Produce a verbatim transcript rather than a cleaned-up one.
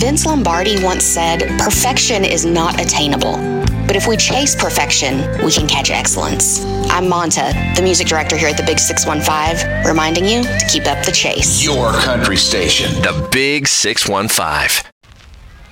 Vince Lombardi once said, perfection is not attainable. But if we chase perfection, we can catch excellence. I'm Monta, the music director here at the Big six one five, reminding you to keep up the chase. Your country station, The Big six one five.